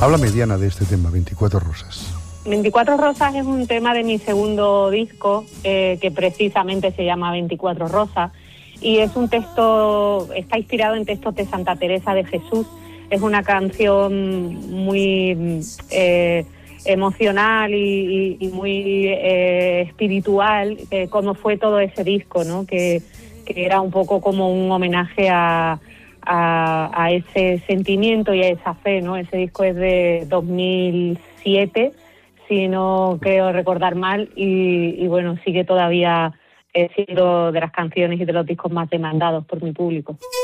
Háblame, Diana, de este tema, 24 rosas. 24 rosas es un tema de mi segundo disco, que precisamente se llama 24 rosas, y es un texto, está inspirado en textos de Santa Teresa de Jesús. Es una canción muy emocional y muy espiritual, como fue todo ese disco, ¿no? Que era un poco como un homenaje a ese sentimiento y a esa fe, ¿no? Ese disco es de 2007, si no creo recordar mal, y bueno, sigue todavía siendo de las canciones y de los discos más demandados por mi público.